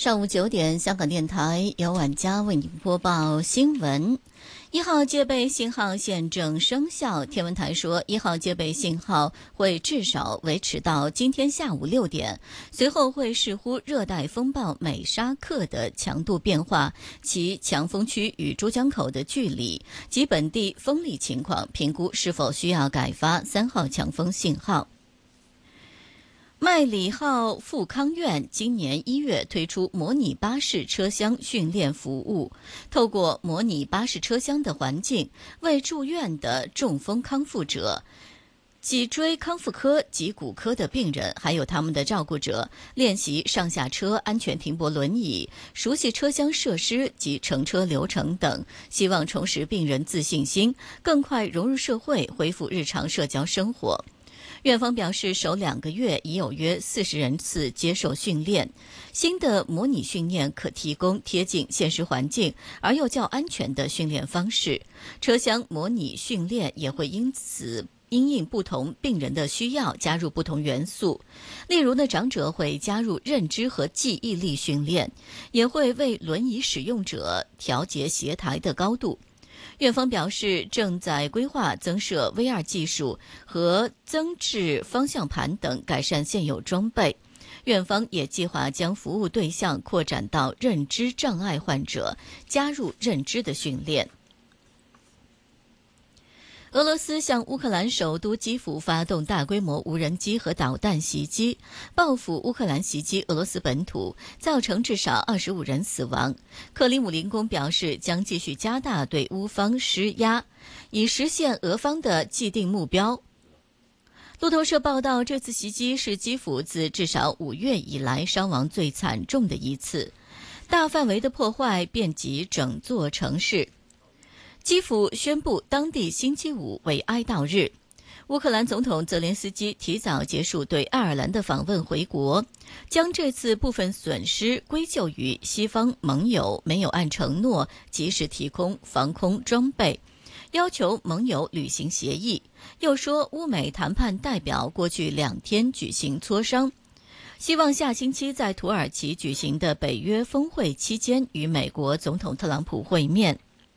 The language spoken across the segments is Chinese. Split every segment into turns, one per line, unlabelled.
上午9点，香港电台由晚佳为您播报新闻。1号戒备信号现正生效，天文台说1号戒备信号会至少维持到今天下午6点，随后会视乎热带风暴美沙克的强度变化、其强风区与珠江口的距离及本地风力情况，评估是否需要改发3号强风信号。麦理浩富康院今年1月推出模拟巴士车厢训练服务，透过模拟巴士车厢的环境，为住院的中风康复者、脊椎康复科及骨科的病人，还有他们的照顾者练习上下车、安全停泊轮椅、熟悉车厢设施及乘车流程等，希望重拾病人自信心，更快融入社会，恢复日常社交生活。院方表示，首2个月已有约40人次接受训练。新的模拟训练可提供贴近现实环境而又较安全的训练方式。车厢模拟训练也会因应不同病人的需要加入不同元素，例如长者会加入认知和记忆力训练，也会为轮椅使用者调节斜台的高度。院方表示，正在规划增设 VR 技术和增置方向盘等，改善现有装备。院方也计划将服务对象扩展到认知障碍患者，加入认知的训练。俄罗斯向乌克兰首都基辅发动大规模无人机和导弹袭击，报复乌克兰袭击俄罗斯本土，造成至少25人死亡。克里姆林宫表示，将继续加大对乌方施压，以实现俄方的既定目标。路透社报道，这次袭击是基辅自至少5月以来伤亡最惨重的一次，大范围的破坏遍及整座城市。基辅宣布当地星期五为哀悼日。乌克兰总统泽连斯基提早结束对爱尔兰的访问回国，将这次部分损失归咎于西方盟友没有按承诺及时提供防空装备，要求盟友履行协议。又说乌美谈判代表过去2天举行磋商，希望下星期在土耳其举行的北约峰会期间与美国总统特朗普会面。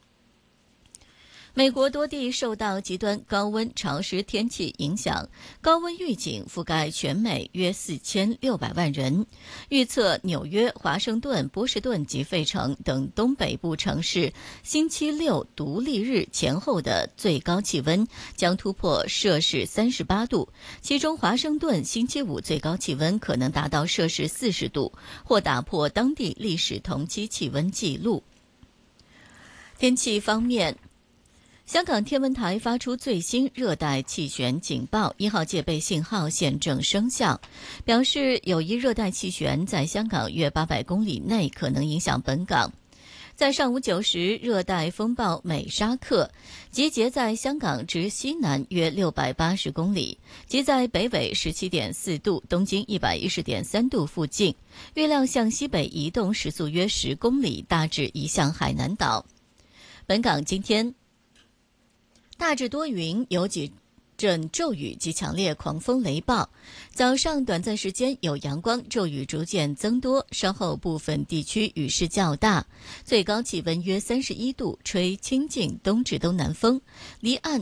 美国多地受到极端高温潮湿天气影响，高温预警覆盖全美约4600万人。预测纽约、华盛顿、波士顿及费城等东北部城市星期6独立日前后的最高气温将突破摄氏38度，其中华盛顿星期5最高气温可能达到摄氏40度，或打破当地历史同期气温纪录。天气方面，香港天文台发出最新热带气旋警报，1号戒备信号现正生效，表示有一热带气旋在香港约800公里内可能影响本港。在上午9时，热带风暴美沙克集结在香港之西南约680公里，即在北纬17.4度、东经110.3度附近，预料向西北移动，时速约10公里，大致移向海南岛。本港今天大致多云，有几阵骤雨及强烈狂风雷暴。早上短暂时间有阳光，骤雨逐渐增多，稍后部分地区雨势较大。最高气温约31度，吹清劲东至东南风，离岸